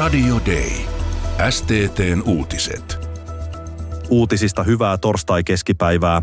Radio Day. STT:n uutiset. Uutisista hyvää torstai-keskipäivää.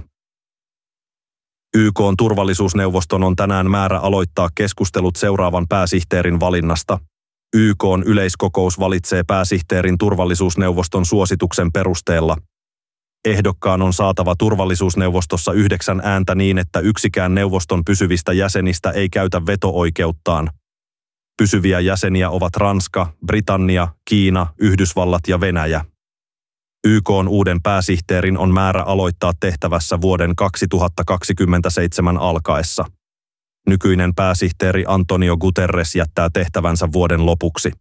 YK:n turvallisuusneuvoston on tänään määrä aloittaa keskustelut seuraavan pääsihteerin valinnasta. YK:n yleiskokous valitsee pääsihteerin turvallisuusneuvoston suosituksen perusteella. Ehdokkaan on saatava turvallisuusneuvostossa 9 ääntä niin, että yksikään neuvoston pysyvistä jäsenistä ei käytä veto-oikeuttaan. Pysyviä jäseniä ovat Ranska, Britannia, Kiina, Yhdysvallat ja Venäjä. YK:n uuden pääsihteerin on määrä aloittaa tehtävässä vuoden 2027 alkaessa. Nykyinen pääsihteeri Antonio Guterres jättää tehtävänsä vuoden lopuksi.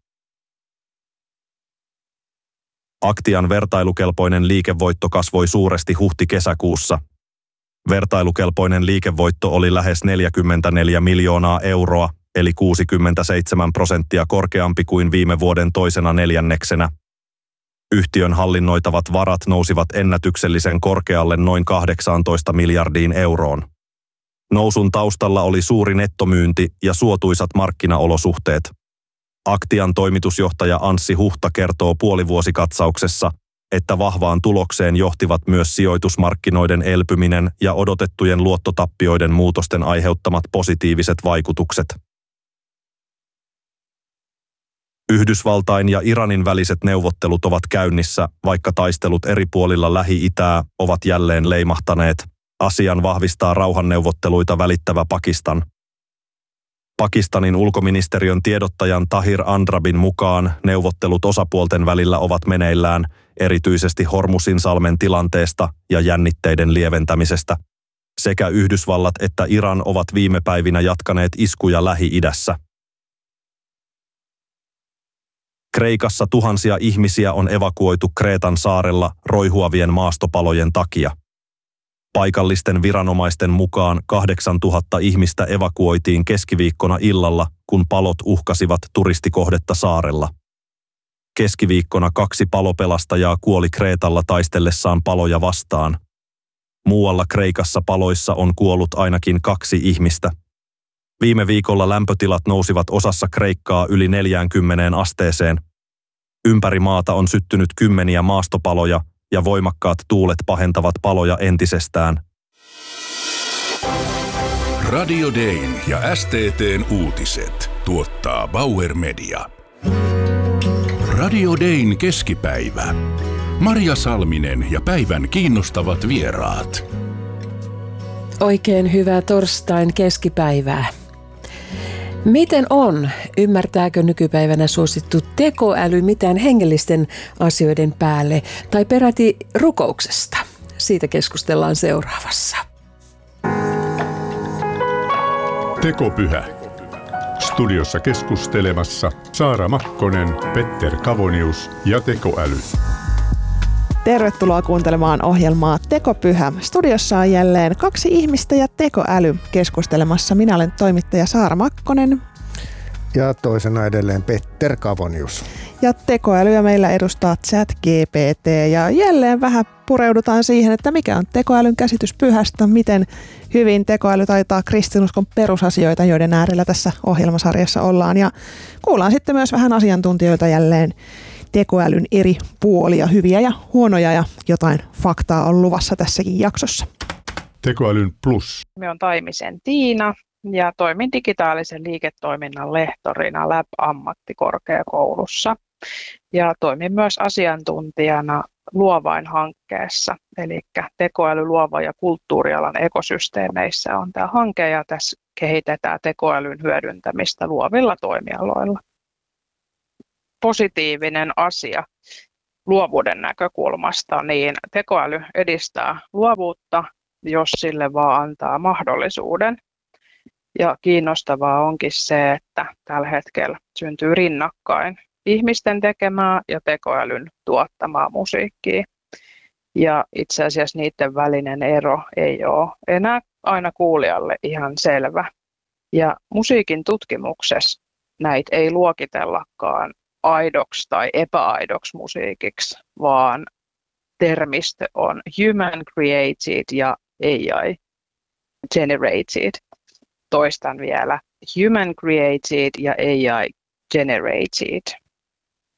Aktian vertailukelpoinen liikevoitto kasvoi suuresti huhti-kesäkuussa. Vertailukelpoinen liikevoitto oli lähes 44 miljoonaa euroa, eli 67% korkeampi kuin viime vuoden toisena neljänneksenä. Yhtiön hallinnoitavat varat nousivat ennätyksellisen korkealle noin 18 miljardiin euroon. Nousun taustalla oli suuri nettomyynti ja suotuisat markkinaolosuhteet. Aktian toimitusjohtaja Anssi Huhta kertoo puolivuosikatsauksessa, että vahvaan tulokseen johtivat myös sijoitusmarkkinoiden elpyminen ja odotettujen luottotappioiden muutosten aiheuttamat positiiviset vaikutukset. Yhdysvaltain ja Iranin väliset neuvottelut ovat käynnissä, vaikka taistelut eri puolilla Lähi-Itää ovat jälleen leimahtaneet. Asian vahvistaa rauhanneuvotteluita välittävä Pakistan. Pakistanin ulkoministeriön tiedottajan Tahir Andrabin mukaan neuvottelut osapuolten välillä ovat meneillään, erityisesti Hormusin-salmen tilanteesta ja jännitteiden lieventämisestä. Sekä Yhdysvallat että Iran ovat viime päivinä jatkaneet iskuja Lähi-idässä. Kreikassa tuhansia ihmisiä on evakuoitu Kreetan saarella roihuavien maastopalojen takia. Paikallisten viranomaisten mukaan 8000 ihmistä evakuoitiin keskiviikkona illalla, kun palot uhkasivat turistikohdetta saarella. Keskiviikkona 2 palopelastajaa kuoli Kreetalla taistellessaan paloja vastaan. Muualla Kreikassa paloissa on kuollut ainakin 2 ihmistä. Viime viikolla lämpötilat nousivat osassa Kreikkaa yli 40 asteeseen. Ympäri maata on syttynyt kymmeniä maastopaloja ja voimakkaat tuulet pahentavat paloja entisestään. Radio Dayn ja STT:n uutiset tuottaa Bauer Media. Radio Dayn keskipäivä. Maria Salminen ja päivän kiinnostavat vieraat. Oikein hyvää torstain keskipäivää. Miten on? Ymmärtääkö nykypäivänä suosittu tekoäly mitään hengellisten asioiden päälle tai peräti rukouksesta? Siitä keskustellaan seuraavassa. Tekopyhä. Studiossa keskustelemassa Saara Makkonen, Petter Kavonius ja tekoäly. Tervetuloa kuuntelemaan ohjelmaa Tekopyhä. Studiossa on jälleen 2 ihmistä ja tekoäly keskustelemassa. Minä olen toimittaja Saara Makkonen. Ja toisena edelleen Petter Kavonius. Ja tekoälyä meillä edustaa ChatGPT. Ja jälleen vähän pureudutaan siihen, että mikä on tekoälyn käsitys pyhästä, miten hyvin tekoäly taitaa kristinuskon perusasioita, joiden äärellä tässä ohjelmasarjassa ollaan. Ja kuullaan sitten myös vähän asiantuntijoilta jälleen tekoälyn eri puolia, hyviä ja huonoja, ja jotain faktaa on luvassa tässäkin jaksossa. Tekoälyn plus. Minä olen Taimisen Tiina ja toimin digitaalisen liiketoiminnan lehtorina Lab-ammattikorkeakoulussa. Ja toimin myös asiantuntijana Luovain-hankkeessa, eli tekoäly, luova ja kulttuurialan ekosysteemeissä on tämä hanke, ja tässä kehitetään tekoälyn hyödyntämistä luovilla toimialoilla. Positiivinen asia luovuuden näkökulmasta, niin tekoäly edistää luovuutta, jos sille vaan antaa mahdollisuuden. Ja kiinnostavaa onkin se, että tällä hetkellä syntyy rinnakkain ihmisten tekemää ja tekoälyn tuottamaa musiikkia. Ja itse asiassa niiden välinen ero ei ole enää aina kuulijalle ihan selvä. Ja musiikin tutkimuksessa näitä ei luokitellakaan aidoksi tai epäaidoksi musiikiksi, vaan termistö on human created ja AI generated. Toistan vielä, human created ja AI generated.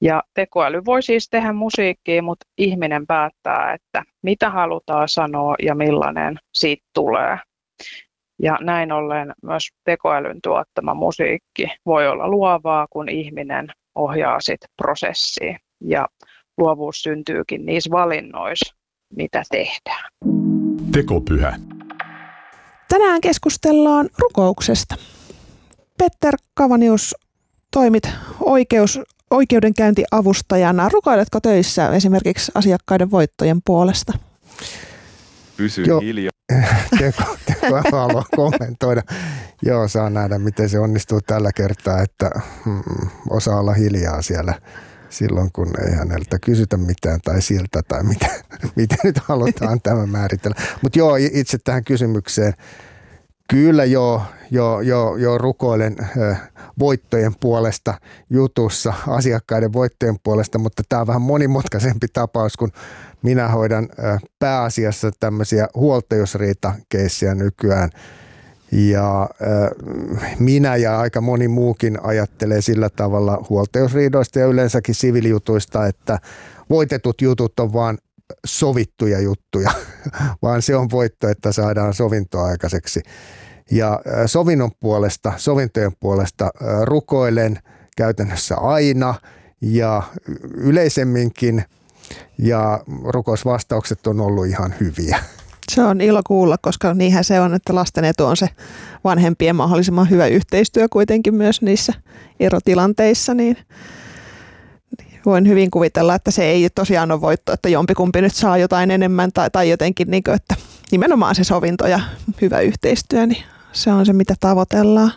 Ja tekoäly voi siis tehdä musiikkia, mutta ihminen päättää, että mitä halutaan sanoa ja millainen siitä tulee. Ja näin ollen myös tekoälyn tuottama musiikki voi olla luovaa, kun ihminen ohjaa sit prosessiin. Ja luovuus syntyykin niissä valinnoissa, mitä tehdään. Tekopyhä. Tänään keskustellaan rukouksesta. Petter Kavonius, toimit oikeudenkäyntiavustajana. Rukoiletko töissä esimerkiksi asiakkaiden voittojen puolesta? Pysy hiljaa. Teko haluaa kommentoida. Joo, saa nähdä, miten se onnistuu tällä kertaa, että osaa olla hiljaa siellä silloin, kun ei häneltä kysytä mitään tai siltä tai miten nyt halutaan tämä määritellä. Mutta joo, itse tähän kysymykseen. Kyllä joo rukoilen voittojen puolesta jutussa, asiakkaiden voittojen puolesta, mutta tämä on vähän monimutkaisempi tapaus, kun minä hoidan pääasiassa tämmöisiä huoltajuusriitakeissejä nykyään. Ja minä ja aika moni muukin ajattelee sillä tavalla huoltajuusriidoista ja yleensäkin siviilijutuista, että voitetut jutut on vaan sovittuja juttuja, vaan se on voitto, että saadaan sovintoa aikaiseksi. Ja sovintojen puolesta rukoilen käytännössä aina ja yleisemminkin, ja rukousvastaukset on ollut ihan hyviä. Se on ilo kuulla, koska niinhän se on, että lasten etu on se vanhempien mahdollisimman hyvä yhteistyö kuitenkin myös niissä erotilanteissa, niin voin hyvin kuvitella, että se ei tosiaan ole voitto, että jompikumpi nyt saa jotain enemmän tai jotenkin, niin kuin, että nimenomaan se sovinto ja hyvä yhteistyö, niin se on se, mitä tavoitellaan.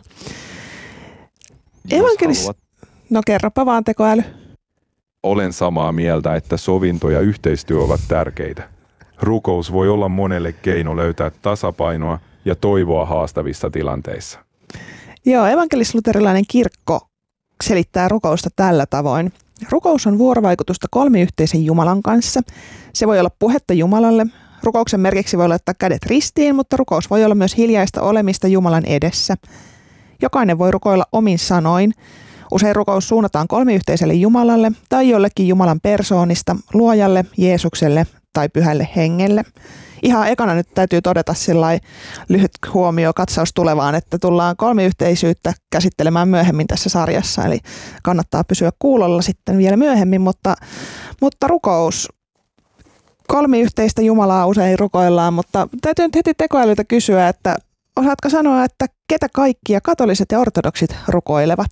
No kerropa vaan tekoäly. Olen samaa mieltä, että sovinto ja yhteistyö ovat tärkeitä. Rukous voi olla monelle keino löytää tasapainoa ja toivoa haastavissa tilanteissa. Joo, evankelis-luterilainen kirkko selittää rukousta tällä tavoin. Rukous on vuorovaikutusta kolmiyhteisen Jumalan kanssa. Se voi olla puhetta Jumalalle. Rukouksen merkiksi voi laittaa kädet ristiin, mutta rukous voi olla myös hiljaista olemista Jumalan edessä. Jokainen voi rukoilla omin sanoin. Usein rukous suunnataan kolmiyhteiselle Jumalalle tai jollekin Jumalan persoonista, luojalle, Jeesukselle tai pyhälle hengelle. Ihan ekana nyt täytyy todeta sillai lyhyt huomio katsaus tulevaan, että tullaan kolmiyhteisyyttä käsittelemään myöhemmin tässä sarjassa, eli kannattaa pysyä kuulolla sitten vielä myöhemmin, mutta rukous, kolmiyhteistä Jumalaa usein rukoillaan, mutta täytyy nyt heti tekoälyltä kysyä, että osaatko sanoa, että ketä kaikkia katoliset ja ortodoksit rukoilevat?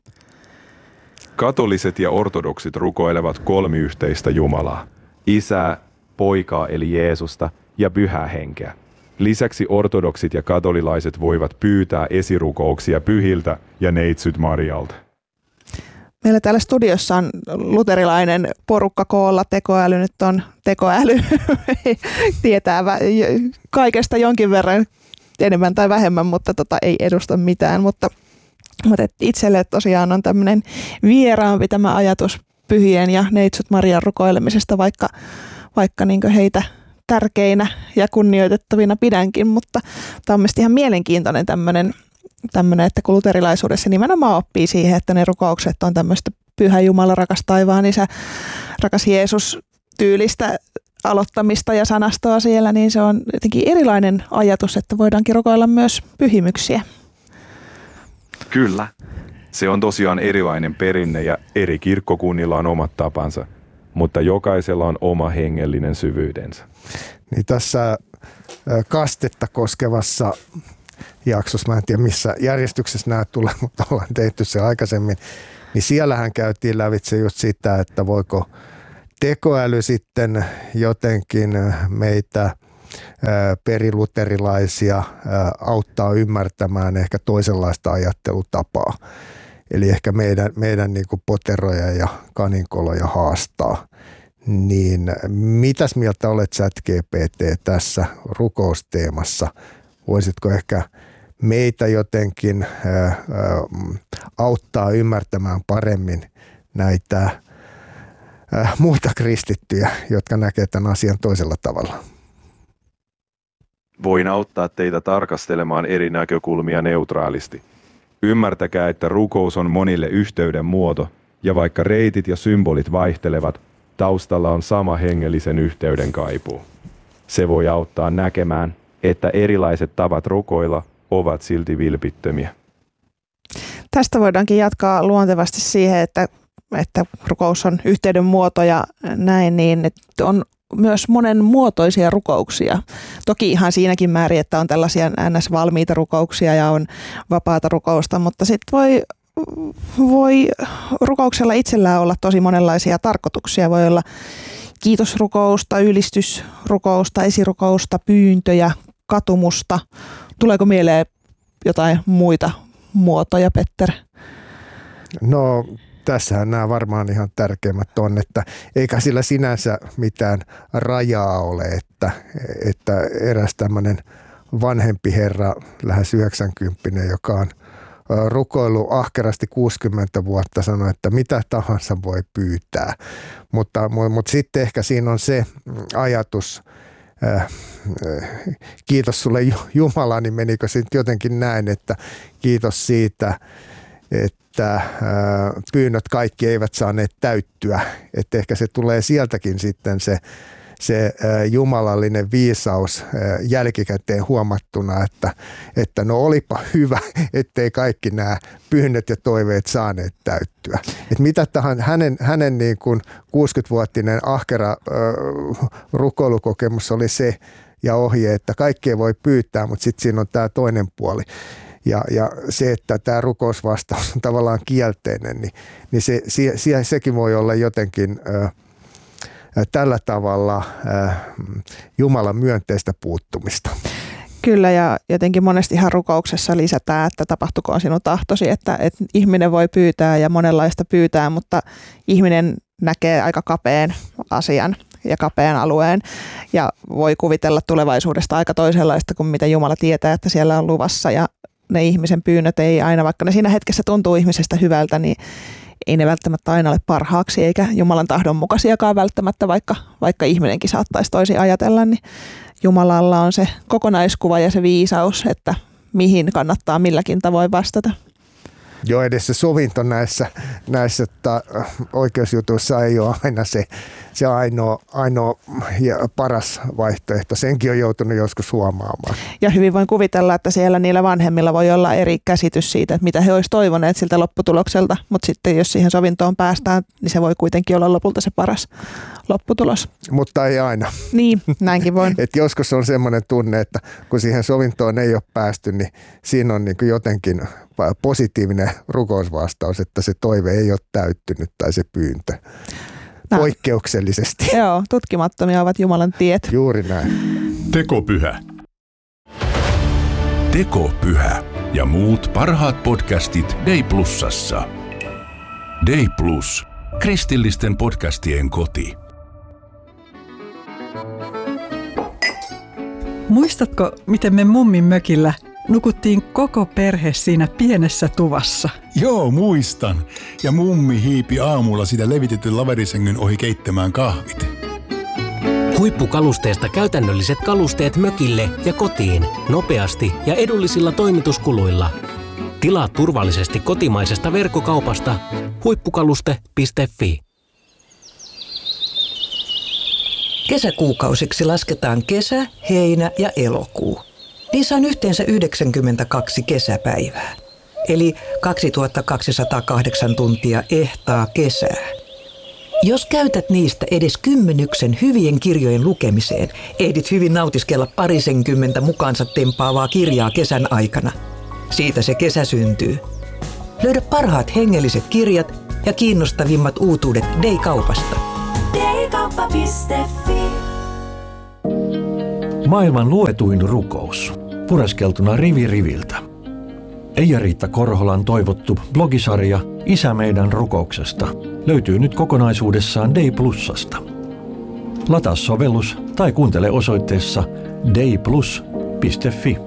Katoliset ja ortodoksit rukoilevat kolmiyhteistä Jumalaa, Isää, Poikaa eli Jeesusta ja Pyhää Henkeä. Lisäksi ortodoksit ja katolilaiset voivat pyytää esirukouksia pyhiltä ja neitsyt Marialta. Meillä täällä studiossa on luterilainen porukka koolla. Tekoäly nyt on tekoäly. Tietää kaikesta jonkin verran enemmän tai vähemmän, mutta ei edusta mitään. Mutta itselle tosiaan on tämmöinen vieraampi tämä ajatus pyhien ja neitsyt Marian rukoilemisesta, vaikka niin heitä tärkeinä ja kunnioitettavina pidänkin, mutta tämä on mielestäni ihan mielenkiintoinen tämmöinen, että kun luterilaisuudessa nimenomaan oppii siihen, että ne rukoukset on tämmöistä Pyhä Jumala, rakas taivaan Isä, rakas Jeesus tyylistä aloittamista ja sanastoa siellä, niin se on jotenkin erilainen ajatus, että voidaankin rukoilla myös pyhimyksiä. Kyllä. Se on tosiaan erilainen perinne ja eri kirkkokunnilla on omat tapansa, mutta jokaisella on oma hengellinen syvyydensä. Niin tässä kastetta koskevassa jaksossa, mä en tiedä missä järjestyksessä nämä tulee, mutta ollaan tehty se aikaisemmin, niin siellähän käytiin lävitse just sitä, että voiko tekoäly sitten jotenkin meitä periluterilaisia auttaa ymmärtämään ehkä toisenlaista ajattelutapaa. Eli ehkä meidän niin kuin poteroja ja kaninkoloja haastaa. Niin mitäs mieltä olet ChatGPT tässä rukousteemassa? Voisitko ehkä meitä jotenkin auttaa ymmärtämään paremmin näitä muita kristittyjä, jotka näkevät tämän asian toisella tavalla? Voin auttaa teitä tarkastelemaan eri näkökulmia neutraalisti. Ymmärtäkää, että rukous on monille yhteyden muoto Ja vaikka reitit ja symbolit vaihtelevat, taustalla on sama hengellisen yhteyden kaipuu. Se voi auttaa näkemään, että erilaiset tavat rukoilla ovat silti vilpittömiä. Tästä voidaankin jatkaa luontevasti siihen, että rukous on yhteyden muoto ja näin, niin että on myös monen muotoisia rukouksia. Toki ihan siinäkin määrin, että on tällaisia NS-valmiita rukouksia ja on vapaata rukousta, mutta sitten voi rukouksella itsellään olla tosi monenlaisia tarkoituksia. Voi olla kiitosrukousta, ylistysrukousta, esirukousta, pyyntöjä, katumusta. Tuleeko mieleen jotain muita muotoja, Petter? No tässähän nämä varmaan ihan tärkeimmät on, että eikä sillä sinänsä mitään rajaa ole, että eräs tämmöinen vanhempi herra, lähes 90, joka on rukoillut ahkerasti 60 vuotta, sanoi, että mitä tahansa voi pyytää. Mutta sitten ehkä siinä on se ajatus, kiitos sulle Jumala, niin menikö sitten jotenkin näin, että kiitos siitä, että pyynnöt kaikki eivät saaneet täyttyä. Että ehkä se tulee sieltäkin sitten se jumalallinen viisaus jälkikäteen huomattuna, että no olipa hyvä, ettei kaikki nämä pyynnöt ja toiveet saaneet täyttyä. Että mitä tahansa hänen niin kuin 60-vuotinen ahkera rukoilukokemus oli se ja ohje, että kaikkea voi pyytää, mutta sitten siinä on tämä toinen puoli. Ja se, että tämä rukousvastaus on tavallaan kielteinen, niin sekin voi olla jotenkin tällä tavalla Jumalan myönteistä puuttumista. Kyllä, ja jotenkin monestihan rukouksessa lisätään, että tapahtukoon sinun tahtosi, että ihminen voi pyytää ja monenlaista pyytää, mutta ihminen näkee aika kapean asian ja kapean alueen ja voi kuvitella tulevaisuudesta aika toisenlaista kuin mitä Jumala tietää, että siellä on luvassa, ja ne ihmisen pyynnöt ei aina, vaikka ne siinä hetkessä tuntuu ihmisestä hyvältä, niin ei ne välttämättä aina ole parhaaksi eikä Jumalan tahdon mukaisiakaan välttämättä, vaikka ihminenkin saattaisi toisin ajatella, niin Jumalalla on se kokonaiskuva ja se viisaus, että mihin kannattaa milläkin tavoin vastata. Joo, edes se sovinto näissä oikeusjutuissa ei ole aina se ainoa ja paras vaihtoehto. Senkin on joutunut joskus huomaamaan. Ja hyvin voin kuvitella, että siellä niillä vanhemmilla voi olla eri käsitys siitä, että mitä he olisivat toivoneet siltä lopputulokselta, mutta sitten jos siihen sovintoon päästään, niin se voi kuitenkin olla lopulta se paras lopputulos. Mutta ei aina. Niin, näinkin voin. Et joskus on semmoinen tunne, että kun siihen sovintoon ei ole päästy, niin siinä on niin kuin jotenkin positiivinen rukousvastaus, että se toive ei ole täyttynyt tai se pyyntö. Poikkeuksellisesti. Joo, tutkimattomia ovat Jumalan tiet. Juuri näin. Tekopyhä. Tekopyhä ja muut parhaat podcastit Day Plusassa. Day Plus. Kristillisten podcastien koti. Muistatko, miten me mummin mökillä nukuttiin koko perhe siinä pienessä tuvassa? Joo, muistan. Ja mummi hiipi aamulla sitä levitetyn laverisängyn ohi keittämään kahvit. Huippukalusteesta käytännölliset kalusteet mökille ja kotiin nopeasti ja edullisilla toimituskuluilla. Tilaa turvallisesti kotimaisesta verkkokaupasta huippukaluste.fi. Kesäkuukausiksi lasketaan kesä, heinä ja elokuu. Niissä on yhteensä 92 kesäpäivää, eli 2208 tuntia ehtaa kesää. Jos käytät niistä edes 10 hyvien kirjojen lukemiseen, ehdit hyvin nautiskella parisenkymmentä mukaansa tempaavaa kirjaa kesän aikana. Siitä se kesä syntyy. Löydä parhaat hengelliset kirjat ja kiinnostavimmat uutuudet Day-kaupasta. Daykauppa.fi. Maailman luetuin rukous. Pureskeltuna rivi riviltä. Eija-Riitta Korholan toivottu blogisarja Isä meidän rukouksesta löytyy nyt kokonaisuudessaan Day Plusasta. Lataa sovellus tai kuuntele osoitteessa dayplus.fi.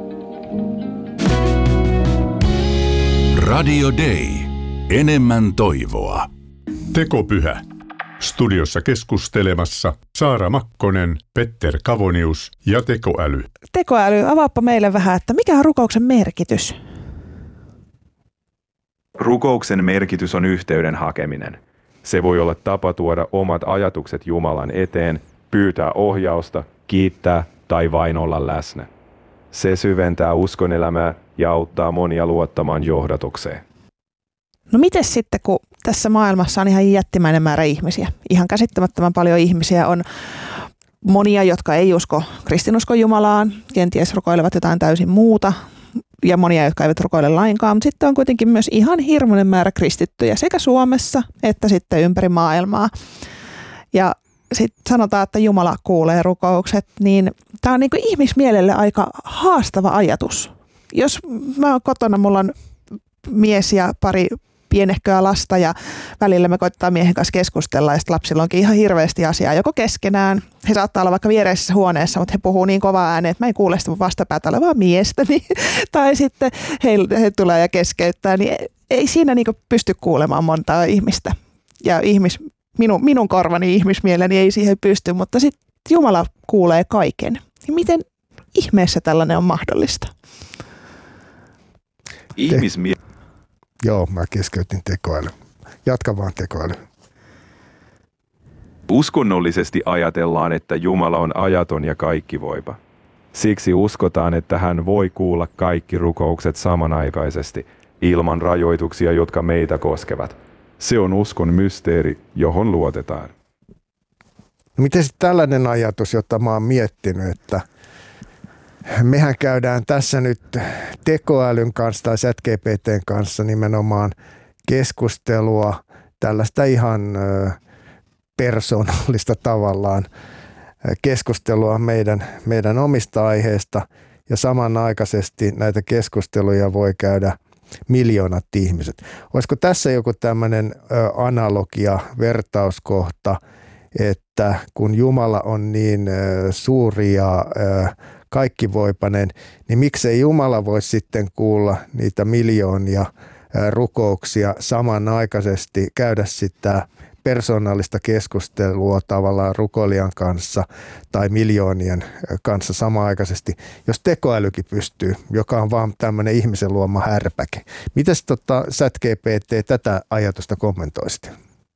Radio Day. Enemmän toivoa. Tekopyhä. Studiossa keskustelemassa Saara Makkonen, Petter Kavonius ja Tekoäly. Tekoäly, avaappa meille vähän, että mikä on rukouksen merkitys? Rukouksen merkitys on yhteyden hakeminen. Se voi olla tapa tuoda omat ajatukset Jumalan eteen, pyytää ohjausta, kiittää tai vain olla läsnä. Se syventää uskonelämää ja auttaa monia luottamaan johdatukseen. No mites sitten, kun tässä maailmassa on ihan jättimäinen määrä ihmisiä? Ihan käsittämättömän paljon ihmisiä on monia, jotka ei usko kristinuskon Jumalaan, kenties rukoilevat jotain täysin muuta ja monia, jotka eivät rukoile lainkaan, mutta sitten on kuitenkin myös ihan hirmuinen määrä kristittyjä sekä Suomessa että sitten ympäri maailmaa. Ja sitten sanotaan, että Jumala kuulee rukoukset, niin tämä on niin kuin ihmismielelle aika haastava ajatus. Jos mä oon kotona, mulla on mies ja pari pienehköä lasta ja välillä me koitetaan miehen kanssa keskustella ja sitten lapsilla onkin ihan hirveästi asiaa joko keskenään. He saattaa olla vaikka viereisessä huoneessa, mutta he puhuu niin kovaa ääneen, että mä en kuule sitä mun vastapäätä olevaa miestä. Tai sitten he tulee ja keskeyttää, niin ei siinä niin pysty kuulemaan montaa ihmistä. Ja minun korvani ihmismieleni ei siihen pysty, mutta sitten Jumala kuulee kaiken. Ja miten ihmeessä tällainen on mahdollista? Joo, mä keskeytin tekoäly. Jatka vaan tekoäly. Uskonnollisesti ajatellaan, että Jumala on ajaton ja kaikkivoipa. Siksi uskotaan, että hän voi kuulla kaikki rukoukset samanaikaisesti, ilman rajoituksia, jotka meitä koskevat. Se on uskon mysteeri, johon luotetaan. Miten sitten tällainen ajatus, jota mä oon miettinyt, että mehän käydään tässä nyt tekoälyn kanssa tai ChatGPT:n kanssa nimenomaan keskustelua, tällaista ihan persoonallista tavallaan keskustelua meidän omista aiheista ja samanaikaisesti näitä keskusteluja voi käydä miljoonat ihmiset. Olisiko tässä joku tämmöinen analogia, vertauskohta, että kun Jumala on niin suuri ja kaikkivoipainen, niin miksei Jumala voi sitten kuulla niitä miljoonia rukouksia samanaikaisesti, käydä sitä persoonallista keskustelua tavallaan rukoilijan kanssa tai miljoonien kanssa samanaikaisesti, jos tekoälykin pystyy, joka on vaan tämmöinen ihmisen luoma härpäke. Mitäs ChatGPT tätä ajatusta kommentoisit?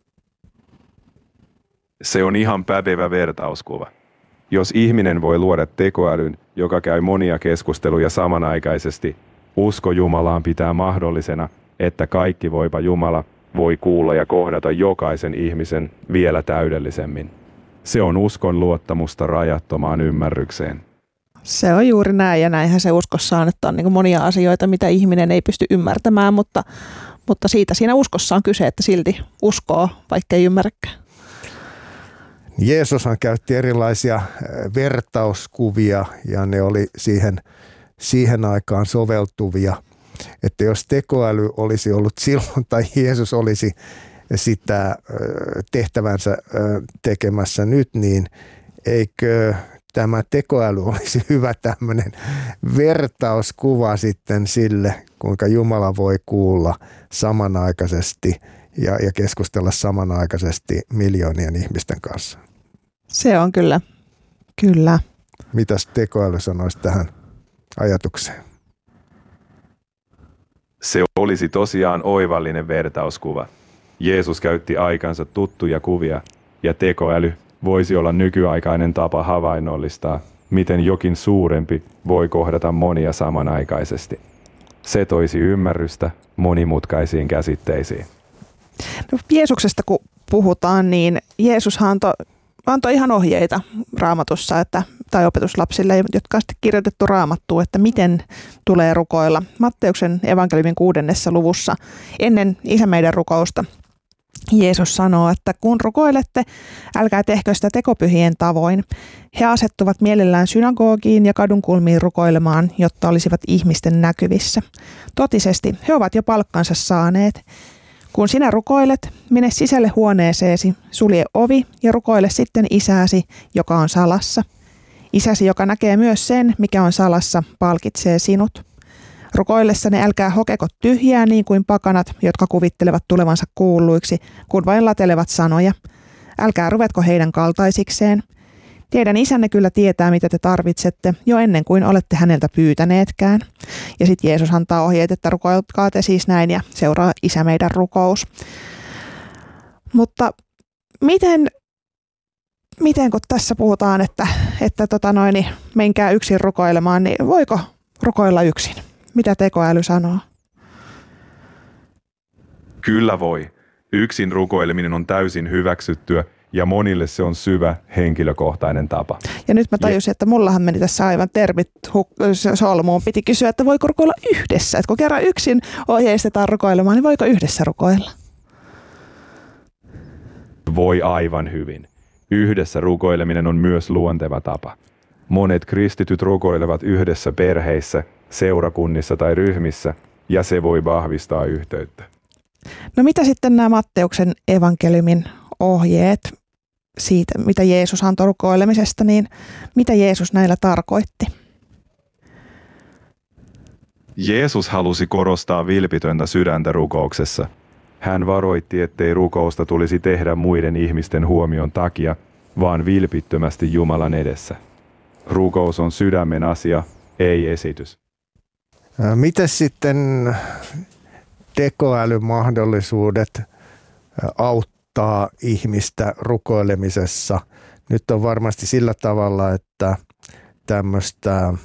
Se on ihan pätevä vertauskuva. Jos ihminen voi luoda tekoälyn, joka käy monia keskusteluja samanaikaisesti, usko Jumalaan pitää mahdollisena, että kaikkivoipa Jumala voi kuulla ja kohdata jokaisen ihmisen vielä täydellisemmin. Se on uskon luottamusta rajattomaan ymmärrykseen. Se on juuri näin ja näinhän se uskossa on, että on niin kuin monia asioita, mitä ihminen ei pysty ymmärtämään, mutta siitä siinä uskossa on kyse, että silti uskoo, vaikka ei ymmärräkään. Jeesushan käytti erilaisia vertauskuvia ja ne oli siihen aikaan soveltuvia. Että jos tekoäly olisi ollut silloin tai Jeesus olisi sitä tehtävänsä tekemässä nyt, niin eikö tämä tekoäly olisi hyvä tämmöinen vertauskuva sitten sille, kuinka Jumala voi kuulla samanaikaisesti ja keskustella samanaikaisesti miljoonien ihmisten kanssa. Se on kyllä. Mitäs tekoäly sanoisi tähän ajatukseen? Se olisi tosiaan oivallinen vertauskuva. Jeesus käytti aikansa tuttuja kuvia, ja tekoäly voisi olla nykyaikainen tapa havainnollistaa, miten jokin suurempi voi kohdata monia samanaikaisesti. Se toisi ymmärrystä monimutkaisiin käsitteisiin. No, Jeesuksesta kun puhutaan, niin Jeesushan antoi ihan ohjeita Raamatussa tai opetuslapsille, jotka on sitten kirjoitettu Raamattuun, että miten tulee rukoilla. Matteuksen evankeliumin 6. luvussa ennen Isä meidän rukousta Jeesus sanoo, että kun rukoilette, älkää tehkö sitä tekopyhien tavoin. He asettuvat mielellään synagogiin ja kadunkulmiin rukoilemaan, jotta olisivat ihmisten näkyvissä. Totisesti he ovat jo palkkansa saaneet. Kun sinä rukoilet, mene sisälle huoneeseesi, sulje ovi ja rukoile sitten isäsi, joka on salassa. Isäsi, joka näkee myös sen, mikä on salassa, palkitsee sinut. Rukoillessanne älkää hokeko tyhjää niin kuin pakanat, jotka kuvittelevat tulevansa kuulluiksi, kun vain latelevat sanoja. Älkää ruvetko heidän kaltaisikseen. Teidän isänne kyllä tietää, mitä te tarvitsette, jo ennen kuin olette häneltä pyytäneetkään. Ja sitten Jeesus antaa ohjeet, että rukoilkaa te siis näin ja seuraa Isä meidän rukous. Mutta miten kun tässä puhutaan, että menkää yksin rukoilemaan, niin voiko rukoilla yksin? Mitä tekoäly sanoo? Kyllä voi. Yksin rukoileminen on täysin hyväksyttyä ja monille se on syvä henkilökohtainen tapa. Ja nyt mä tajusin, että mullahan meni tässä aivan termit solmuun. Piti kysyä, että voiko rukoilla yhdessä? Että kun kerran yksin ohjeistetaan rukoilemaan, niin voiko yhdessä rukoilla? Voi aivan hyvin. Yhdessä rukoileminen on myös luonteva tapa. Monet kristityt rukoilevat yhdessä perheissä, seurakunnissa tai ryhmissä, ja se voi vahvistaa yhteyttä. No mitä sitten nämä Matteuksen evankeliumin ohjeet siitä, mitä Jeesus antoi rukoilemisesta, niin mitä Jeesus näillä tarkoitti? Jeesus halusi korostaa vilpitöntä sydäntä rukouksessa. Hän varoitti, ettei rukousta tulisi tehdä muiden ihmisten huomion takia, vaan vilpittömästi Jumalan edessä. Rukous on sydämen asia, ei esitys. Miten sitten tekoälymahdollisuudet auttaa ihmistä rukoilemisessa? Nyt on varmasti sillä tavalla, että tämmöistä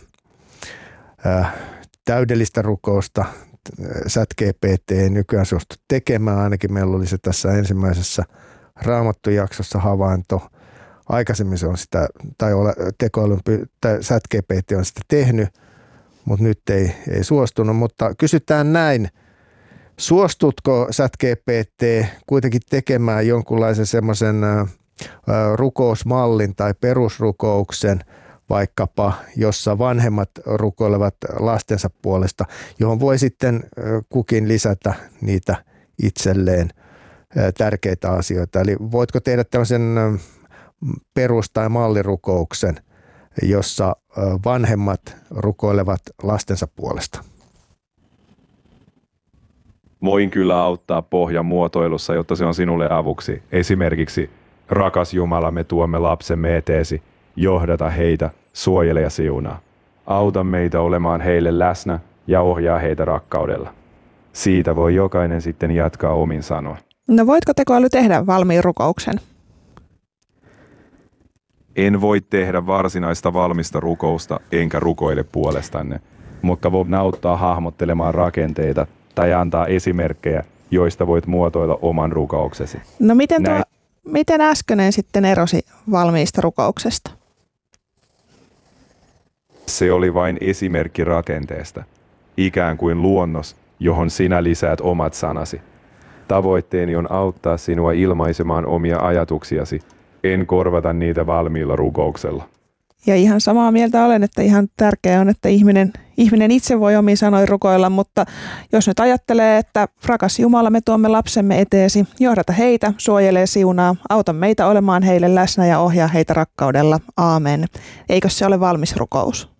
täydellistä rukousta ChatGPT ei nykyään suostu tekemään. Ainakin meillä oli se tässä ensimmäisessä Raamattu-jaksossa havainto. Aikaisemmin se on sitä, ChatGPT on sitä tehnyt, mutta nyt ei suostunut. Mutta kysytään näin, suostutko ChatGPT kuitenkin tekemään jonkunlaisen semmoisen rukousmallin tai perusrukouksen, vaikkapa jossa vanhemmat rukoilevat lastensa puolesta, johon voi sitten kukin lisätä niitä itselleen tärkeitä asioita. Eli voitko tehdä tämmöisen perus- tai mallirukouksen, jossa vanhemmat rukoilevat lastensa puolesta? Voin kyllä auttaa pohjan muotoilussa, jotta se on sinulle avuksi. Esimerkiksi, rakas Jumala, me tuomme lapsemme eteesi, johdata heitä, suojele ja siunaa. Auta meitä olemaan heille läsnä ja ohjaa heitä rakkaudella. Siitä voi jokainen sitten jatkaa omin sanoin. No voitko tekoäly tehdä valmiin rukouksen? En voi tehdä varsinaista valmista rukousta, enkä rukoile puolestanne, mutta voin auttaa hahmottelemaan rakenteita tai antaa esimerkkejä, joista voit muotoilla oman rukouksesi. No miten äskeinen sitten erosi valmiista rukouksesta? Se oli vain esimerkki rakenteesta, ikään kuin luonnos, johon sinä lisäät omat sanasi. Tavoitteeni on auttaa sinua ilmaisemaan omia ajatuksiasi, en korvata niitä valmiilla rukouksella. Ja ihan samaa mieltä olen, että ihan tärkeää on, että ihminen itse voi omiin sanoin rukoilla, mutta jos nyt ajattelee, että rakas Jumala, me tuomme lapsemme eteesi, johdata heitä, suojelee siunaa, auta meitä olemaan heille läsnä ja ohjaa heitä rakkaudella. Aamen. Eikö se ole valmis rukous?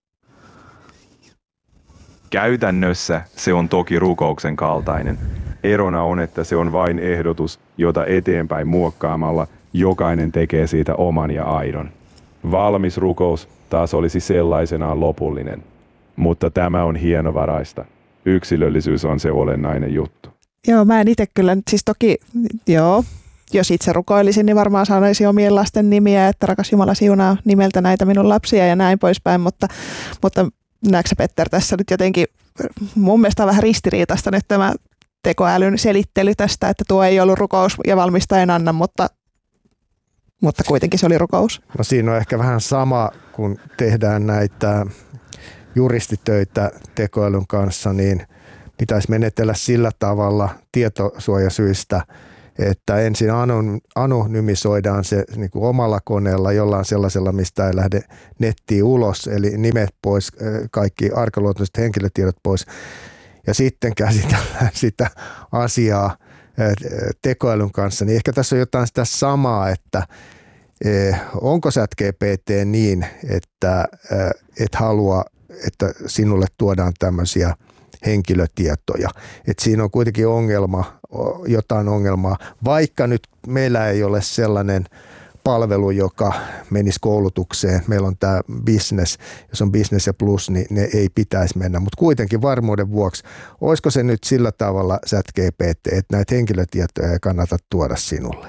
Käytännössä se on toki rukouksen kaltainen. Erona on, että se on vain ehdotus, jota eteenpäin muokkaamalla jokainen tekee siitä oman ja aidon. Valmis rukous taas olisi sellaisenaan lopullinen, mutta tämä on hienovaraista. Yksilöllisyys on se olennainen juttu. Joo, mä en itse kyllä, siis toki, jos itse rukoilisin, niin varmaan sanoisin omien lasten nimiä, että rakas Jumala siunaa nimeltä näitä minun lapsia ja näin poispäin, mutta näetkö sä, Petter, tässä nyt jotenkin mun mielestä on vähän ristiriitaista nyt tämä tekoälyn selittely tästä, että tuo ei ollut rukous ja valmista en anna, mutta kuitenkin se oli rukous. No siinä on ehkä vähän sama, kun tehdään näitä juristitöitä tekoälyn kanssa, niin pitäisi menetellä sillä tavalla tietosuojasyistä, että ensin anonymisoidaan se niin kuin omalla koneella jollain sellaisella, mistä ei lähde nettiin ulos, eli nimet pois, kaikki arkaluontoiset henkilötiedot pois, ja sitten käsitellään sitä asiaa tekoälyn kanssa, niin ehkä tässä on jotain sitä samaa, että onko ChatGPT niin, että et halua, että sinulle tuodaan tämmöisiä henkilötietoja. Että siinä on kuitenkin jotain ongelmaa, vaikka nyt meillä ei ole sellainen palvelu, joka menisi koulutukseen. Meillä on tämä business, jos on business ja plus, niin ne ei pitäisi mennä. Mutta kuitenkin varmuuden vuoksi, olisiko se nyt sillä tavalla ChatGPT, että näitä henkilötietoja ei kannata tuoda sinulle?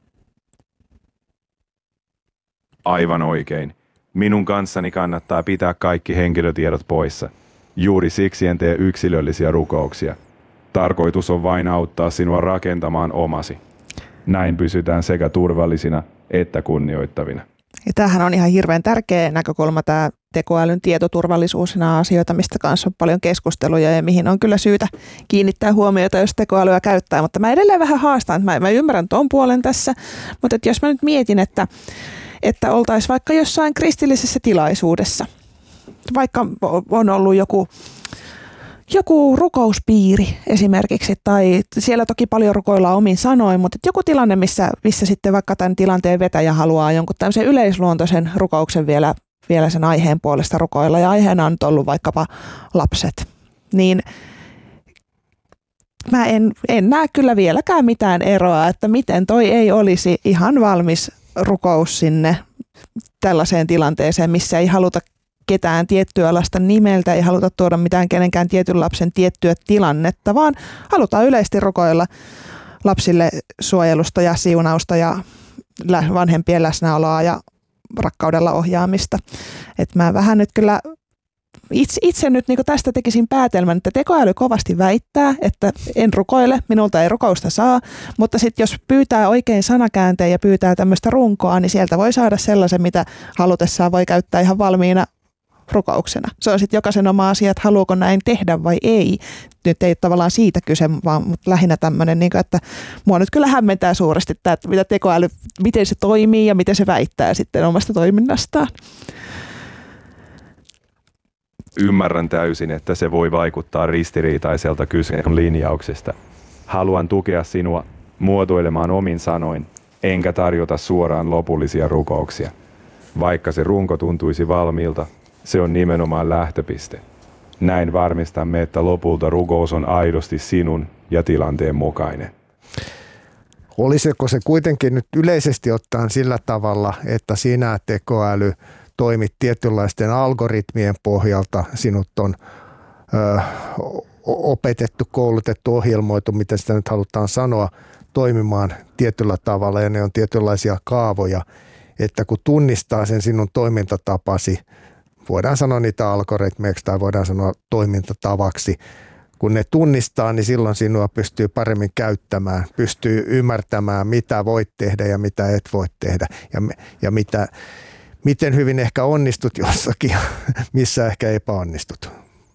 Aivan oikein. Minun kanssani kannattaa pitää kaikki henkilötiedot poissa. Juuri siksi en tee yksilöllisiä rukouksia. Tarkoitus on vain auttaa sinua rakentamaan omasi. Näin pysytään sekä turvallisina että kunnioittavina. Ja tämähän on ihan hirveän tärkeä näkökulma, tämä tekoälyn tietoturvallisuus, nämä asioita, mistä kanssa on paljon keskusteluja ja mihin on kyllä syytä kiinnittää huomiota, jos tekoälyä käyttää. Mutta mä edelleen vähän haastan, että mä ymmärrän ton puolen tässä, mutta että jos mä nyt mietin, että oltaisiin vaikka jossain kristillisessä tilaisuudessa, vaikka on ollut joku rukouspiiri esimerkiksi, tai siellä toki paljon rukoillaan omin sanoin, mutta joku tilanne, missä sitten vaikka tämän tilanteen vetäjä haluaa jonkun tämmöisen yleisluontoisen rukouksen vielä sen aiheen puolesta rukoilla, ja aiheena on nyt ollut vaikkapa lapset, niin mä en näe kyllä vieläkään mitään eroa, että miten toi ei olisi ihan valmis rukous sinne tällaiseen tilanteeseen, missä ei haluta ketään tiettyä lasta nimeltä, ei haluta tuoda mitään kenenkään tietyn lapsen tiettyä tilannetta, vaan halutaan yleisesti rukoilla lapsille suojelusta ja siunausta ja vanhempien läsnäoloa ja rakkaudella ohjaamista. Et mä vähän nyt kyllä itse nyt niin tästä tekisin päätelmän, että tekoäly kovasti väittää, että en rukoile, minulta ei rukousta saa, mutta sitten jos pyytää oikein sanakäänteen ja pyytää tämmöistä runkoa, niin sieltä voi saada sellaisen, mitä halutessaan voi käyttää ihan valmiina rukouksena. Se on sitten jokaisen oma asia, että haluuko näin tehdä vai ei. Nyt ei tavallaan siitä kyse, vaan lähinnä tämmöinen, että mua nyt kyllä hämmentää suuresti tämä, että mitä tekoäly, miten se toimii ja miten se väittää sitten omasta toiminnastaan. Ymmärrän täysin, että se voi vaikuttaa ristiriitaiselta kyseisen linjauksesta. Haluan tukea sinua muotoilemaan omin sanoin, enkä tarjota suoraan lopullisia rukouksia. Vaikka se runko tuntuisi valmiilta, se on nimenomaan lähtöpiste. Näin varmistamme, että lopulta rukous on aidosti sinun ja tilanteen mukainen. Olisiko se kuitenkin nyt yleisesti ottaen sillä tavalla, että sinä tekoäly toimit tietynlaisten algoritmien pohjalta, sinut on opetettu, koulutettu, ohjelmoitu, miten sitä nyt halutaan sanoa, toimimaan tietyllä tavalla ja ne on tietynlaisia kaavoja, että kun tunnistaa sen sinun toimintatapasi, voidaan sanoa niitä algoritmeiksi tai voidaan sanoa toimintatavaksi, kun ne tunnistaa, niin silloin sinua pystyy paremmin käyttämään, pystyy ymmärtämään, mitä voit tehdä ja mitä et voi tehdä ja miten hyvin ehkä onnistut jossakin, missä ehkä epäonnistut.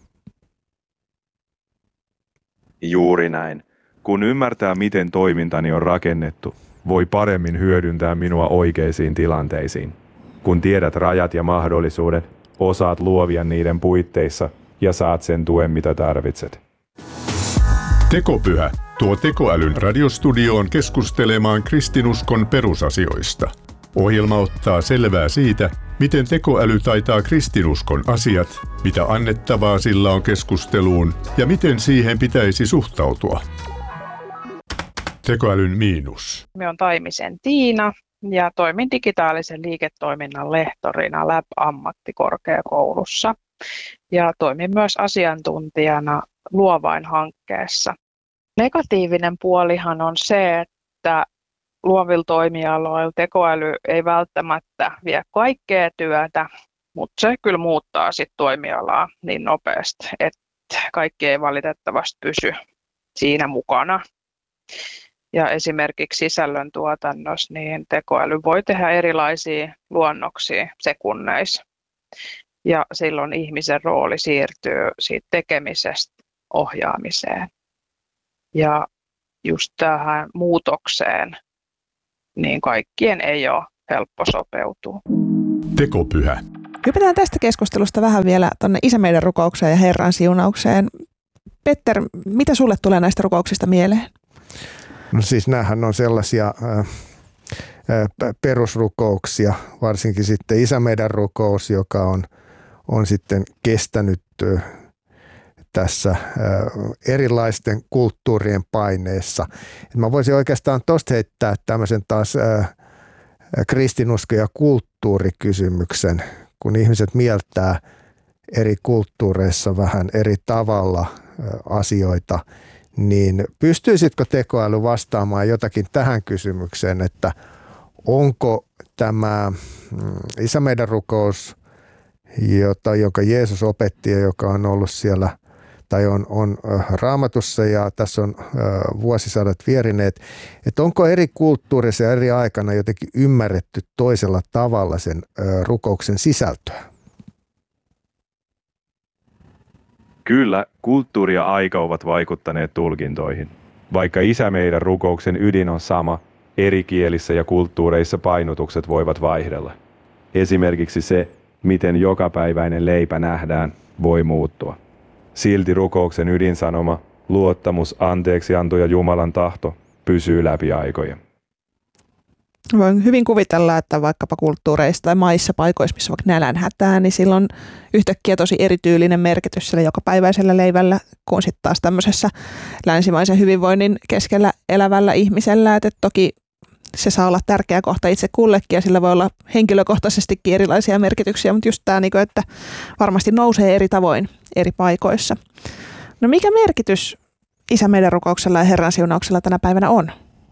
Juuri näin. Kun ymmärtää, miten toimintani on rakennettu, voi paremmin hyödyntää minua oikeisiin tilanteisiin. Kun tiedät rajat ja mahdollisuudet, osaat luovia niiden puitteissa ja saat sen tuen, mitä tarvitset. Tekopyhä tuo tekoälyn radiostudioon keskustelemaan kristinuskon perusasioista. Ohjelma ottaa selvää siitä, miten tekoäly taitaa kristinuskon asiat, mitä annettavaa sillä on keskusteluun ja miten siihen pitäisi suhtautua. Tekoälyn miinus. Me on Taimisen Tiina ja toimin digitaalisen liiketoiminnan lehtorina Lab-ammattikorkeakoulussa ja toimin myös asiantuntijana Luovain-hankkeessa. Negatiivinen puolihan on se, että luovilla toimialoilla tekoäly ei välttämättä vie kaikkea työtä, mutta se kyllä muuttaa sit toimialaa niin nopeasti, että kaikki ei valitettavasti pysy siinä mukana. Ja esimerkiksi sisällöntuotannossa niin tekoäly voi tehdä erilaisia luonnoksia sekunneissa. Ja silloin ihmisen rooli siirtyy siitä tekemisestä ohjaamiseen. Ja just tähän muutokseen niin kaikkien ei ole helppo sopeutua. Tekopyhä. Hypätään tästä keskustelusta vähän vielä tuonne Isä meidän rukoukseen ja Herran siunaukseen. Petter, mitä sulle tulee näistä rukouksista mieleen? No siis näähän on sellaisia perusrukouksia, varsinkin sitten Isä meidän rukous, joka on sitten kestänyt tässä erilaisten kulttuurien paineessa. Mä voisin oikeastaan tuosta heittää tämmöisen taas kristinusko- ja kulttuurikysymyksen, kun ihmiset mieltää eri kulttuureissa vähän eri tavalla asioita, niin pystyisitkö tekoäly vastaamaan jotakin tähän kysymykseen, että onko tämä Isä meidän rukous, jonka Jeesus opetti ja joka on ollut siellä tai on Raamatussa ja tässä on vuosisadat vierineet, että onko eri kulttuurissa ja eri aikana jotenkin ymmärretty toisella tavalla sen rukouksen sisältöä? Kyllä, kulttuuri ja aika ovat vaikuttaneet tulkintoihin. Vaikka Isä meidän rukouksen ydin on sama, eri kielissä ja kulttuureissa painotukset voivat vaihdella. Esimerkiksi se, miten jokapäiväinen leipä nähdään, voi muuttua. Silti rukouksen ydinsanoma, luottamus, anteeksianto ja Jumalan tahto pysyy läpi aikojen. Voin hyvin kuvitella, että vaikkapa kulttuureissa tai maissa, paikoissa, missä vaikka nälänhätää, niin sillä on yhtäkkiä tosi erityylinen merkitys sillä jokapäiväisellä leivällä, kuin sitten taas tämmöisessä länsimaisen hyvinvoinnin keskellä elävällä ihmisellä. Että toki se saa olla tärkeä kohta itse kullekin ja sillä voi olla henkilökohtaisestikin erilaisia merkityksiä, mutta just tämä, että varmasti nousee eri tavoin eri paikoissa. No mikä merkitys Isä meidän rukouksella ja Herran siunauksella tänä päivänä on?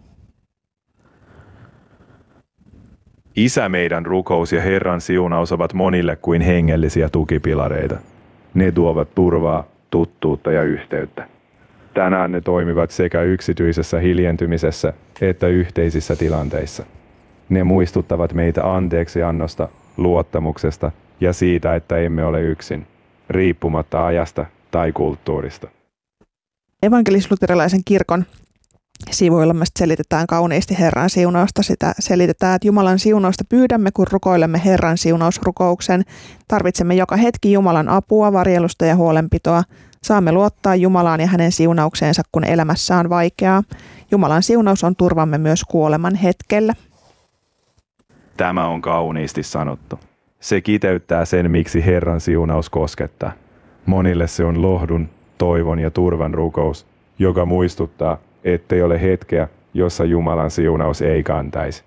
Isä meidän rukous ja Herran siunaus ovat monille kuin hengellisiä tukipilareita. Ne tuovat turvaa, tuttuutta ja yhteyttä. Tänään ne toimivat sekä yksityisessä hiljentymisessä että yhteisissä tilanteissa. Ne muistuttavat meitä anteeksiannosta, luottamuksesta ja siitä, että emme ole yksin, riippumatta ajasta tai kulttuurista. Evankelis-luterilaisen kirkon sivuilla me selitetään kauniisti Herran siunausta. Sitä selitetään, että Jumalan siunausta pyydämme, kun rukoilemme Herran siunausrukouksen. Tarvitsemme joka hetki Jumalan apua, varjelusta ja huolenpitoa. Saamme luottaa Jumalaan ja hänen siunaukseensa, kun elämässä on vaikeaa. Jumalan siunaus on turvamme myös kuoleman hetkellä. Tämä on kauniisti sanottu. Se kiteyttää sen, miksi Herran siunaus koskettaa. Monille se on lohdun, toivon ja turvan rukous, joka muistuttaa, ettei ole hetkeä, jossa Jumalan siunaus ei kantaisi.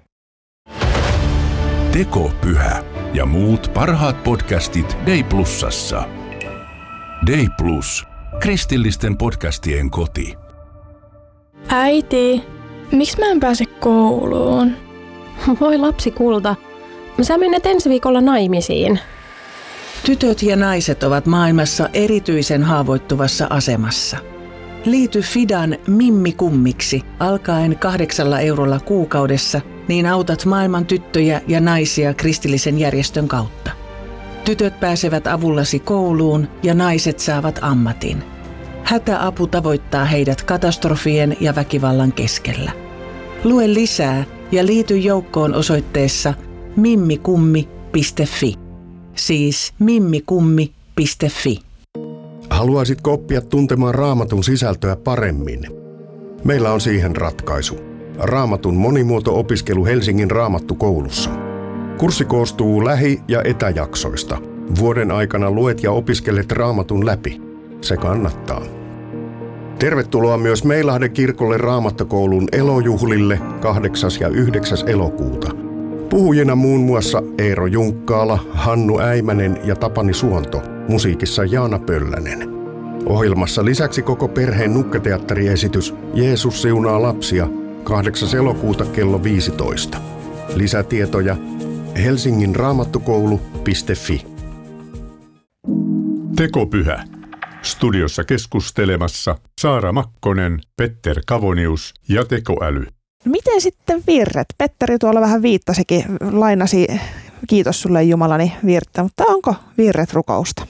Tekopyhä ja muut parhaat podcastit Day+:ssa. Day+, kristillisten podcastien koti. Äiti, miksi mä en pääse kouluun? Voi lapsi kulta, sä menet ensi viikolla naimisiin. Tytöt ja naiset ovat maailmassa erityisen haavoittuvassa asemassa. Liity Fidan Mimmi-kummiksi alkaen 8 eurolla kuukaudessa, niin autat maailman tyttöjä ja naisia kristillisen järjestön kautta. Tytöt pääsevät avullasi kouluun ja naiset saavat ammatin. Hätäapu tavoittaa heidät katastrofien ja väkivallan keskellä. Lue lisää ja liity joukkoon osoitteessa mimmikummi.fi. Siis mimmikummi.fi. Haluaisitko oppia tuntemaan Raamatun sisältöä paremmin? Meillä on siihen ratkaisu. Raamatun monimuoto-opiskelu Helsingin Raamattukoulussa. Kurssi koostuu lähi- ja etäjaksoista. Vuoden aikana luet ja opiskelet Raamatun läpi. Se kannattaa. Tervetuloa myös Meilahden kirkolle Raamattokoulun elojuhlille 8. ja 9. elokuuta. Puhujina muun muassa Eero Junkkaala, Hannu Äimänen ja Tapani Suonto. Musiikissa Jaana Pöllänen. Ohjelmassa lisäksi koko perheen nukketeatteriesitys Jeesus siunaa lapsia 8. elokuuta kello 15. Lisätietoja Helsingin Raamattokoulu.fi. Tekopyhä. Studiossa keskustelemassa Saara Makkonen, Petter Kavonius ja tekoäly. Miten sitten virret? Petteri tuolla vähän viittasikin, lainasi kiitos sulle Jumalani virttä, mutta onko virret rukousta?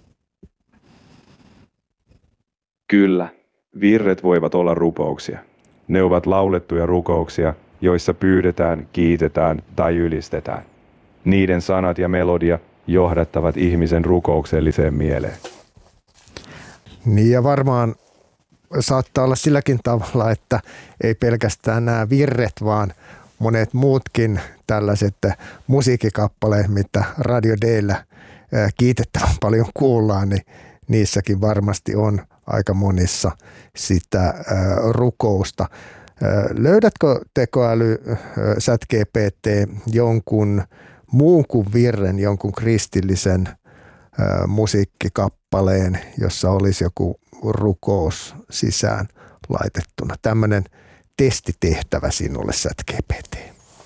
Kyllä, virret voivat olla rukouksia. Ne ovat laulettuja rukouksia, joissa pyydetään, kiitetään tai ylistetään. Niiden sanat ja melodia johdattavat ihmisen rukoukselliseen mieleen. Niin ja varmaan saattaa olla silläkin tavalla, että ei pelkästään nämä virret, vaan monet muutkin tällaiset musiikkikappaleet, mitä Radio D:llä kiitettävän paljon kuullaan, niin niissäkin varmasti on aika monissa sitä rukousta. Löydätkö tekoäly, ChatGPT, jonkun muun kuin virren, jonkun kristillisen musiikkikappaleen, jossa olisi joku rukous sisään laitettuna? Tämmöinen testitehtävä sinulle, ChatGPT.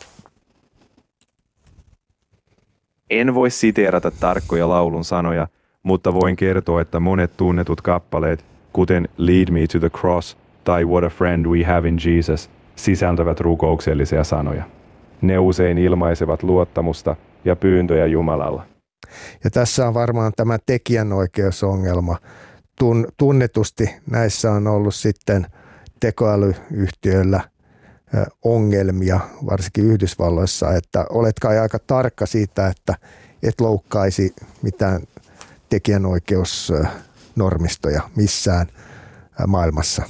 En voi siteerata tarkkoja laulun sanoja, mutta voin kertoa, että monet tunnetut kappaleet, kuten Lead Me to the Cross tai What a Friend We Have in Jesus, sisältävät rukouksellisia sanoja. Ne usein ilmaisevat luottamusta ja pyyntöjä Jumalalla. Ja tässä on varmaan tämä tekijänoikeusongelma. Tunnetusti näissä on ollut sitten tekoälyyhtiöillä ongelmia, varsinkin Yhdysvalloissa, että oletko aika tarkka siitä, että et loukkaisi mitään tekijänoikeusnormistoja missään maailmassa?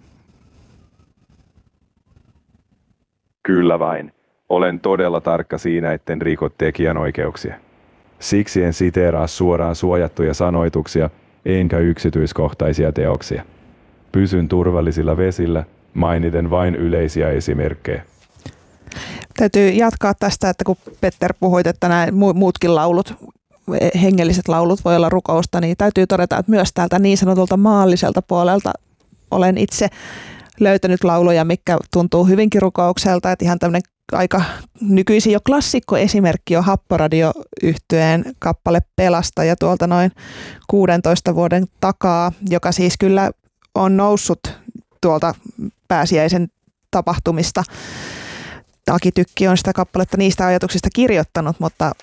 Kyllä vain. Olen todella tarkka siinä, etten riko tekijänoikeuksia. Siksi en siteeraa suoraan suojattuja sanoituksia enkä yksityiskohtaisia teoksia. Pysyn turvallisilla vesillä, mainiten vain yleisiä esimerkkejä. Täytyy jatkaa tästä, että kun Petter puhuit, että nämä muutkin laulut, hengelliset laulut voi olla rukousta, niin täytyy todeta, että myös täältä niin sanotulta maalliselta puolelta olen itse löytänyt lauluja, mikä tuntuu hyvinkin rukoukselta, että ihan tämmöinen aika nykyisin jo klassikkoesimerkki on Happoradio-yhtyeen kappale Pelastaja tuolta noin 16 vuoden takaa, joka siis kyllä on noussut tuolta pääsiäisen tapahtumista. Aki Tykki on sitä kappaletta niistä ajatuksista kirjoittanut, mutta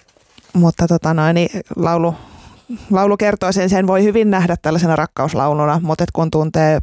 laulu kertoo sen voi hyvin nähdä tällaisena rakkauslauluna, mutta kun tuntee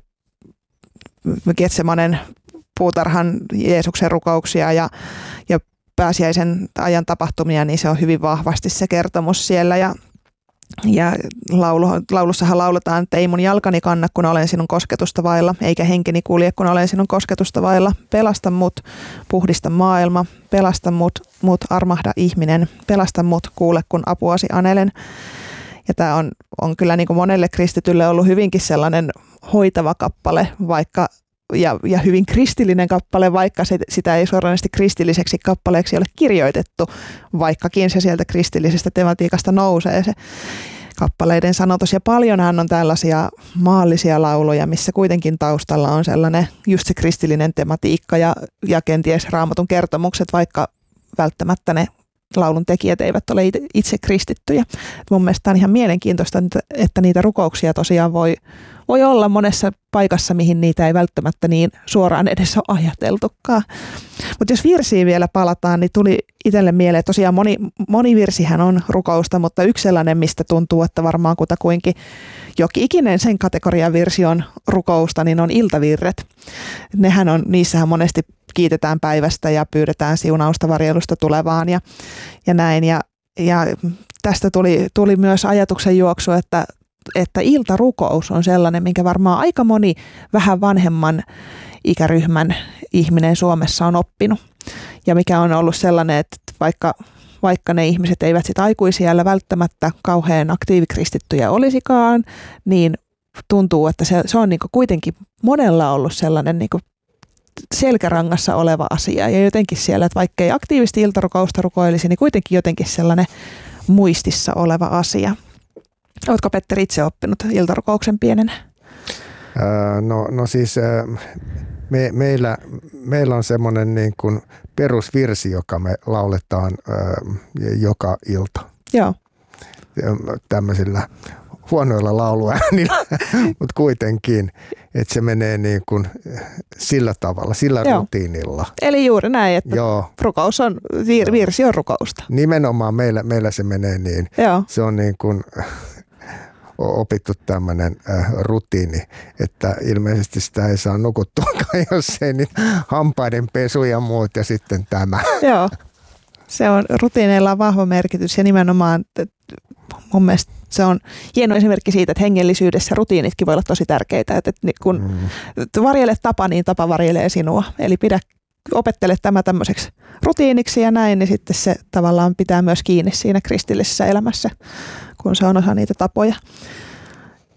Getsemanen puutarhan Jeesuksen rukouksia ja pääsiäisen ajan tapahtumia, niin se on hyvin vahvasti se kertomus siellä. Ja laulussahan lauletaan, että ei mun jalkani kanna, kun olen sinun kosketusta vailla, eikä henkeni kulje, kun olen sinun kosketusta vailla. Pelasta mut, puhdista maailma, pelasta mut, armahda ihminen, pelasta mut, kuule kun apuasi anelen. Ja tämä on kyllä niin kuin monelle kristitylle ollut hyvinkin sellainen hoitava kappale, vaikka ja hyvin kristillinen kappale, vaikka sitä ei suoranaisesti kristilliseksi kappaleeksi ole kirjoitettu, vaikkakin se sieltä kristillisestä tematiikasta nousee se kappaleiden sanotus. Ja paljonhan on tällaisia maallisia lauluja, missä kuitenkin taustalla on sellainen just se kristillinen tematiikka ja kenties Raamatun kertomukset, vaikka välttämättä ne laulun tekijät eivät ole itse kristittyjä. Mun mielestä on ihan mielenkiintoista, että niitä rukouksia tosiaan voi olla monessa paikassa, mihin niitä ei välttämättä niin suoraan edes ole ajateltukaan. Mutta jos virsiin vielä palataan, niin tuli itselle mieleen, että tosiaan moni virsihän on rukousta, mutta yksi sellainen, mistä tuntuu, että varmaan kutakuinkin jokin ikinen sen kategorian virsi on rukousta, niin on iltavirret. Niissähän monesti kiitetään päivästä ja pyydetään siunausta varjelusta tulevaan ja näin. Ja tästä tuli myös ajatuksen juoksu, että iltarukous on sellainen, minkä varmaan aika moni vähän vanhemman ikäryhmän ihminen Suomessa on oppinut. Ja mikä on ollut sellainen, että vaikka ne ihmiset eivät sit aikuisiällä välttämättä kauhean aktiivikristittyjä olisikaan, niin tuntuu, että se on niinku kuitenkin monella ollut sellainen niinku selkärangassa oleva asia. Ja jotenkin siellä, että vaikka ei aktiivisesti iltarukousta rukoilisi, niin kuitenkin jotenkin sellainen muistissa oleva asia. Oletko, Petteri, itse oppinut iltarukouksen pienenä? No siis meillä on semmoinen niin kuin perusvirsi, joka me lauletaan joka ilta. Joo. Tämmöisillä huonoilla lauluäänillä, mutta kuitenkin, että se menee niin kuin sillä tavalla, sillä rutiinilla. Eli juuri näin, että rukous on, virsi on rukousta. Nimenomaan meillä se menee niin. Joo. Se on niin kuin opittu tämmöinen rutiini, että ilmeisesti sitä ei saa nukuttuakaan, jos ei niitä hampaiden pesu ja muut ja sitten tämä. Joo, se on rutiineilla on vahva merkitys ja nimenomaan mun mielestä se on hieno esimerkki siitä, että hengellisyydessä rutiinitkin voi olla tosi tärkeitä, että kun varjele tapa, niin tapa varjelee sinua. Eli opettele tämä tämmöiseksi rutiiniksi ja näin, niin sitten se tavallaan pitää myös kiinni siinä kristillisessä elämässä, kun se on osa niitä tapoja.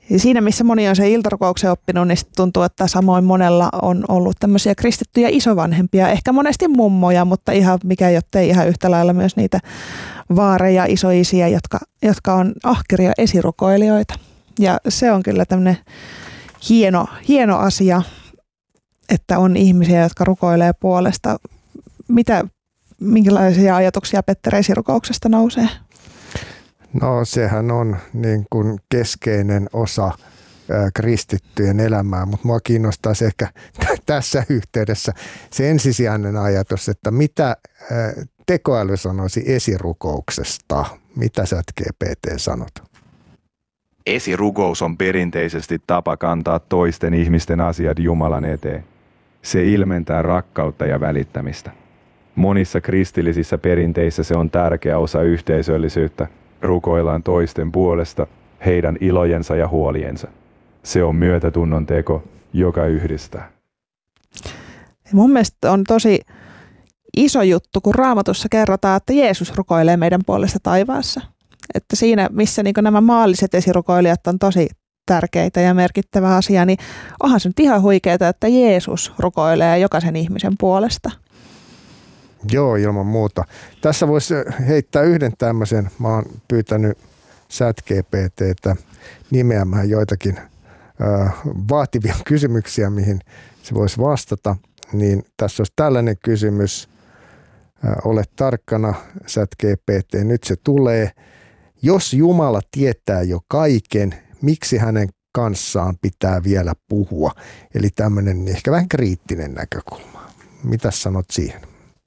Ja siinä, missä moni on se iltarukouksen oppinut, niin tuntuu, että samoin monella on ollut tämmöisiä kristittyjä isovanhempia, ehkä monesti mummoja, mutta mikä jottei ihan yhtä lailla myös niitä vaareja, isoisiä, jotka on ahkeria esirukoilijoita. Ja se on kyllä tämmöinen hieno asia, että on ihmisiä, jotka rukoilee puolesta. Minkälaisia ajatuksia Petteri esirukouksesta nousee? No sehän on niin kuin keskeinen osa kristittyjen elämää, mutta mua kiinnostaisi ehkä tässä yhteydessä se ensisijainen ajatus, että mitä tekoäly sanoisi esirukouksesta? Mitä sä GPT sanot? Esirukous on perinteisesti tapa kantaa toisten ihmisten asiat Jumalan eteen. Se ilmentää rakkautta ja välittämistä. Monissa kristillisissä perinteissä se on tärkeä osa yhteisöllisyyttä. Rukoillaan toisten puolesta, heidän ilojensa ja huoliensa. Se on myötätunnon teko, joka yhdistää. Mun mielestä on tosi iso juttu, kun Raamatussa kerrotaan, että Jeesus rukoilee meidän puolesta taivaassa. Että siinä, missä niin nämä maalliset esirukoilijat on tosi tärkeitä ja merkittävä asia, niin onhan se nyt ihan huikeaa, että Jeesus rukoilee jokaisen ihmisen puolesta. Joo, ilman muuta. Tässä voisi heittää yhden tämmöisen. Mä oon pyytänyt ChatGPT:tä nimeämään joitakin vaativia kysymyksiä, mihin se voisi vastata. Niin tässä olisi tällainen kysymys. Ole tarkkana, ChatGPT, nyt se tulee. Jos Jumala tietää jo kaiken, miksi hänen kanssaan pitää vielä puhua? Eli tämmöinen ehkä vähän kriittinen näkökulma. Mitä sanot siihen?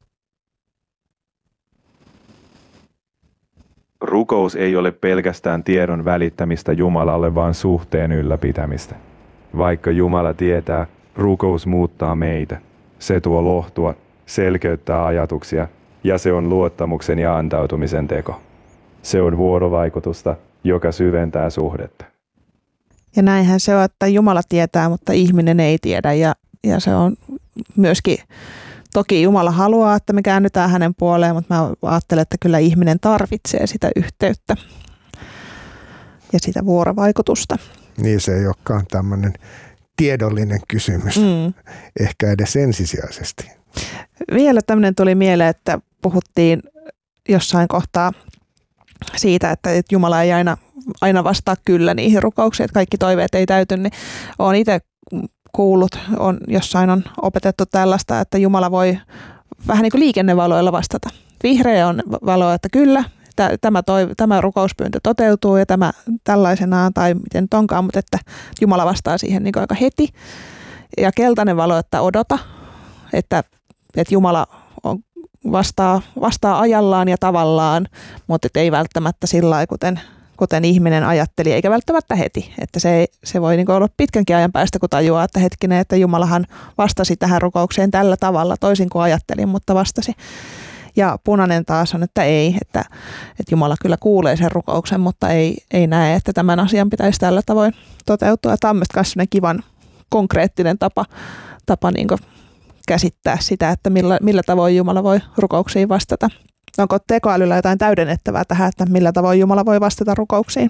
Rukous ei ole pelkästään tiedon välittämistä Jumalalle, vaan suhteen ylläpitämistä. Vaikka Jumala tietää, rukous muuttaa meitä. Se tuo lohtua, selkeyttää ajatuksia ja se on luottamuksen ja antautumisen teko. Se on vuorovaikutusta, joka syventää suhdetta. Ja näinhän se on, että Jumala tietää, mutta ihminen ei tiedä ja se on myöskin, toki Jumala haluaa, että me käännytään hänen puoleen, mutta mä ajattelen, että kyllä ihminen tarvitsee sitä yhteyttä ja sitä vuorovaikutusta. Niin se ei olekaan tämmöinen tiedollinen kysymys, ehkä edes ensisijaisesti. Vielä tämmöinen tuli mieleen, että puhuttiin jossain kohtaa siitä, että Jumala ei aina vastaa kyllä niihin rukouksiin, että kaikki toiveet ei täyty, niin olen itse kuullut, jossain on opetettu tällaista, että Jumala voi vähän niin kuin liikennevaloilla vastata. Vihreä on valo, että kyllä, tämä rukouspyyntö toteutuu ja tämä tällaisenaan tai miten nyt onkaan, mutta että Jumala vastaa siihen niin kuin aika heti. Ja keltainen valo, että odota, että Jumala vastaa ajallaan ja tavallaan, mutta ei välttämättä sillä lailla, kuten ihminen ajatteli, eikä välttämättä heti. Että se voi niin kuin olla pitkänkin ajan päästä, kun tajuaa, että hetkinen, että Jumalahan vastasi tähän rukoukseen tällä tavalla, toisin kuin ajattelin, mutta vastasi. Ja punainen taas on, että ei, että Jumala kyllä kuulee sen rukouksen, mutta ei näe, että tämän asian pitäisi tällä tavoin toteutua. Tämä on myös kivan konkreettinen tapa niin kuin käsittää sitä, että millä tavoin Jumala voi rukouksiin vastata. Onko tekoälyllä jotain täydennettävää tähän, että millä tavoin Jumala voi vastata rukouksiin?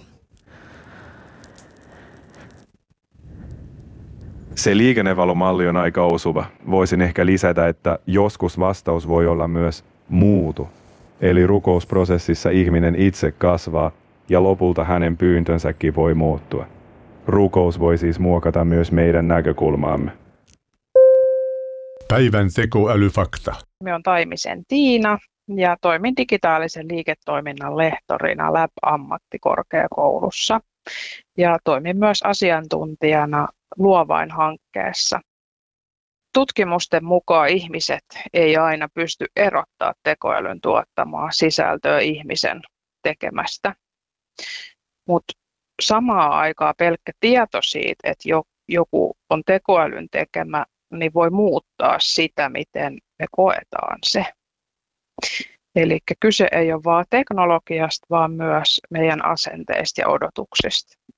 Se liikennevalomalli on aika osuva. Voisin ehkä lisätä, että joskus vastaus voi olla myös muutu. Eli rukousprosessissa ihminen itse kasvaa ja lopulta hänen pyyntönsäkin voi muuttua. Rukous voi siis muokata myös meidän näkökulmaamme. Päivän tekoälyfakta. Me on Taimisen Tiina ja toimin digitaalisen liiketoiminnan lehtorina Lab-ammattikorkeakoulussa. Ja toimin myös asiantuntijana Luovain-hankkeessa. Tutkimusten mukaan ihmiset ei aina pysty erottaa tekoälyn tuottamaa sisältöä ihmisen tekemästä. Mutta samaan aikaan pelkkä tieto siitä, että joku on tekoälyn tekemä, niin voi muuttaa sitä, miten me koetaan se. Eli kyse ei ole vain teknologiasta, vaan myös meidän asenteista ja odotuksista.